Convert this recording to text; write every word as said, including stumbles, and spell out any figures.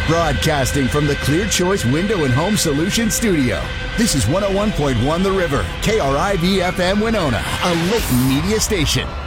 Broadcasting from the Clear Choice Window and Home Solution Studio. This is one oh one point one The River, K R I V F M Winona, a Layton media station.